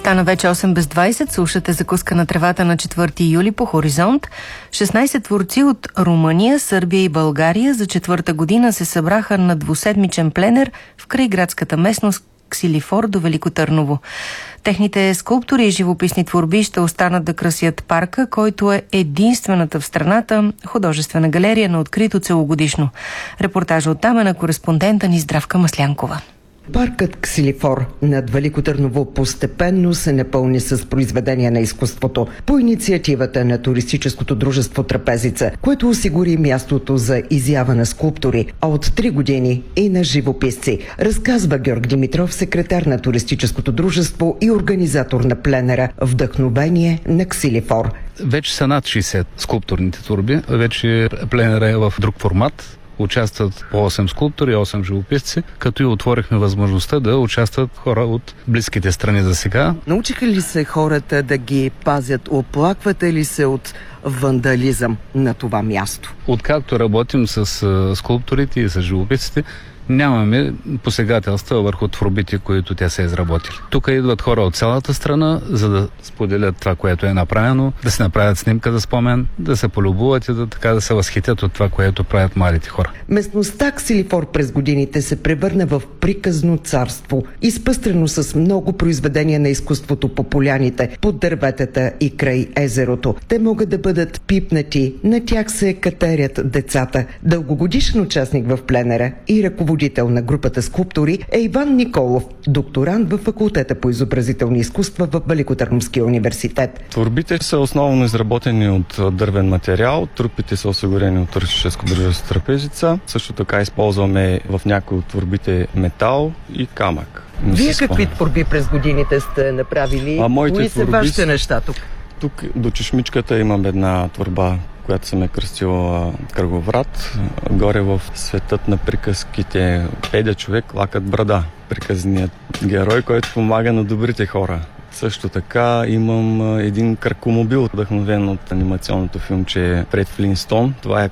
Стана вече 8 без 20. Слушате закуска на тревата на 4 юли по Хоризонт. 16 творци от Румъния, Сърбия и България за четвърта година се събраха на двуседмичен пленер в крайградската местност Ксилифор до Велико Търново. Техните скулптури и живописни творби ще останат да красят парка, който е единствената в страната художествена галерия на открито целогодишно. Репортажа оттам е на кореспондента ни Здравка Маслянкова. Паркът Ксилифор над Велико Търново постепенно се напълни с произведения на изкуството по инициативата на туристическото дружество Трапезица, което осигури мястото за изява на скулптури, а от 3 години и на живописци, разказва Георг Димитров, секретар на туристическото дружество и организатор на пленера "Вдъхновение на Ксилифор". Вече са над 60 скулптурните творби, вече пленера е в друг формат. Участват по 8 скулптори, 8 живописци, като и отворихме възможността да участват хора от близките страни за сега. Научиха ли се хората да ги пазят? Оплаквате ли се от вандализъм на това място? Откакто работим с скулпторите и с живописците, нямаме посегателства върху творбите, които тя се е изработили. Тук идват хора от цялата страна, за да споделят това, което е направено, да се направят снимка за спомен, да се полюбуват и да се възхитят от това, което правят младите хора. Местността Ксилифор през годините се превърна в приказно царство, изпъстрено с много произведения на изкуството по поляните, под дърветата и край езерото. Те могат да бъдат пипнати, на тях се катерят децата. Дългогодишен участник в пленера и ръководител на групата скулптори е Иван Николов, докторант във факултета по изобразителни изкуства в Великотърновския университет. Творбите са основно изработени от дървен материал, трупите са осигурени от туристическо дружество Трапезица. Също така използваме в някои от творбите метал и камък. Вие какви творби през годините сте направили? Кои са вашите неща тук? Тук до чешмичката имам една творба, която съм е кръстила Кръговрат. Горе в светът на приказките Педя човек, лакът брада. Приказният герой, който помага на добрите хора. Също така имам един кракомобил, вдъхновен от анимационното филмче Фред Флинстон. Това е